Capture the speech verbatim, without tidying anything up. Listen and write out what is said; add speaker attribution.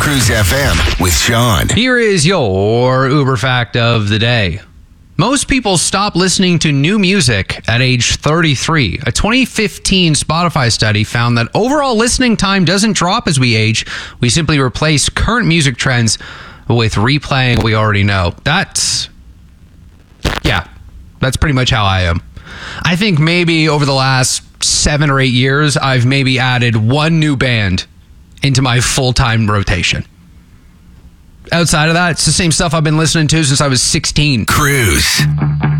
Speaker 1: Cruise F M with Sean.
Speaker 2: Here is your Uber fact of the day. Most people stop listening to new music at age thirty-three. A twenty fifteen Spotify study found that overall listening time doesn't drop as we age. We simply replace current music trends with replaying what we already know. That's, yeah, that's pretty much how I am. I think maybe over the last seven or eight years, I've maybe added one new band into my full-time rotation. Outside of that, it's the same stuff I've been listening to since I was sixteen.
Speaker 1: Cruise.